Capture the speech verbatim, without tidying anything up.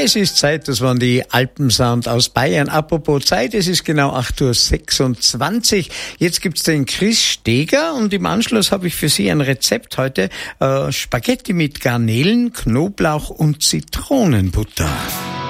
Es ist Zeit, das waren die Alpensound aus Bayern. Apropos Zeit, es ist genau acht Uhr sechsundzwanzig. Jetzt gibt's den Chris Steger und im Anschluss habe ich für Sie ein Rezept heute. Äh, Spaghetti mit Garnelen, Knoblauch und Zitronenbutter.